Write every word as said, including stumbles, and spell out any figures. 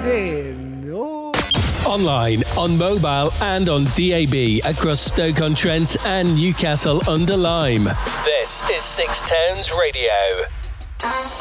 in. Oh. Online, on mobile and on D A B across Stoke-on-Trent and Newcastle under Lyme. This is Six Towns Radio.